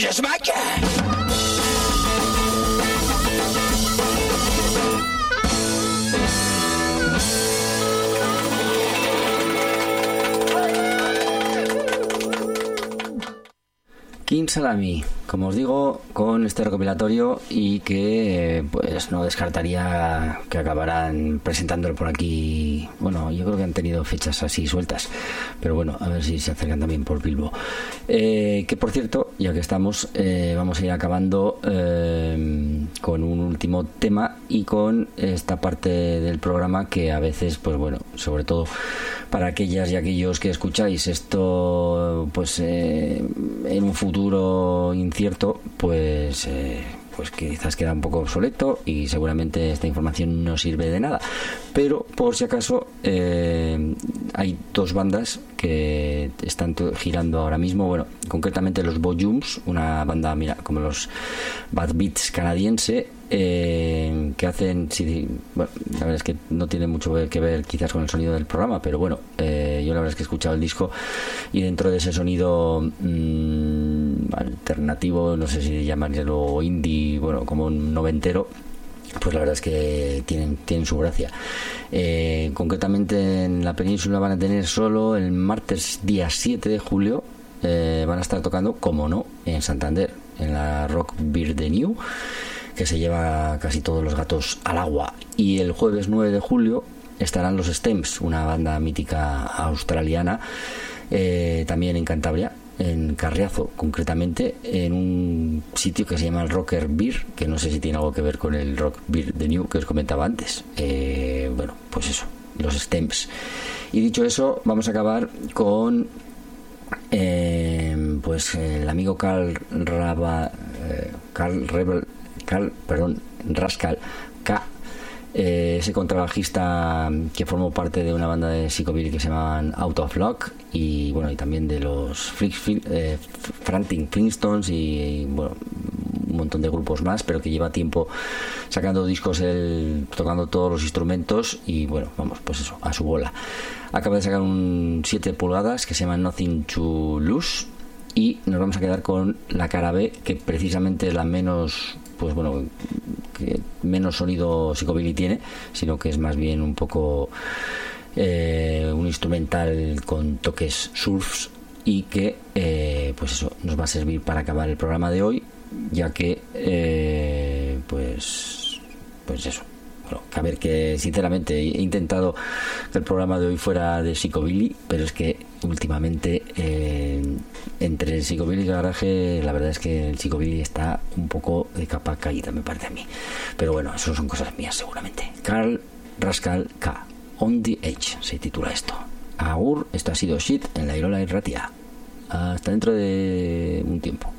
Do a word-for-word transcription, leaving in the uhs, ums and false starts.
just might can. King Salami, como os digo, con este recopilatorio y que pues no descartaría que acabarán presentándolo por aquí. Bueno, yo creo que han tenido fechas así sueltas, pero bueno, a ver si se acercan también por Bilbo. Eh, que por cierto, ya que estamos, eh, vamos a ir acabando eh, con un último tema y con esta parte del programa que a veces, pues bueno, sobre todo para aquellas y aquellos que escucháis esto, pues eh, en un futuro incierto, pues eh, pues quizás queda un poco obsoleto y seguramente esta información no sirve de nada, pero por si acaso eh, hay dos bandas que están girando ahora mismo, bueno, concretamente los Bojums, una banda, mira, como los Bad Beats canadiense, eh, que hacen, sí, bueno, la verdad es que no tiene mucho que ver quizás con el sonido del programa, pero bueno, eh, yo la verdad es que he escuchado el disco y dentro de ese sonido mmm, alternativo, no sé si llamarlo indie, bueno, como un noventero, pues la verdad es que tienen, tienen su gracia. Eh, concretamente en la península van a tener solo el martes día siete de julio, eh, van a estar tocando, como no, en Santander, en la Rock Beer de New, que se lleva casi todos los gatos al agua. Y el jueves nueve de julio estarán los Stems, una banda mítica australiana, eh, también en Cantabria, en Carriazo concretamente, en un sitio que se llama el Rocker Beer, que no sé si tiene algo que ver con el Rock Beer de New que os comentaba antes. Eh, bueno, pues eso, los Stems. Y dicho eso, vamos a acabar con eh, pues el amigo Carl Raba, eh, Carl Rebel, Carl, perdón, Rascal K, eh, ese contrabajista que formó parte de una banda de psicobilly que se llaman Out of Luck, y bueno, y también de los Flick, eh, Frantic Flintstones y, y bueno, un montón de grupos más, pero que lleva tiempo sacando discos, él tocando todos los instrumentos y bueno, vamos, pues eso, a su bola. Acaba de sacar un siete pulgadas que se llama Nothing to Lose y nos vamos a quedar con la cara B, que precisamente es la menos, pues bueno, que menos sonido psicobilly tiene, sino que es más bien un poco eh, un instrumental con toques surfs y que eh, pues eso nos va a servir para acabar el programa de hoy, ya que eh, pues pues eso, bueno, que a ver, que sinceramente he intentado que el programa de hoy fuera de psicobilly, pero es que últimamente eh, entre el psicobilly y el garaje, la verdad es que el psicobilly está un poco de capa caída, me parece a mí, pero bueno, eso son cosas mías seguramente. Carl Rascal K, On the Edge se titula esto. Agur, esto ha sido Shit en la Irola y Ratia. Hasta dentro de un tiempo.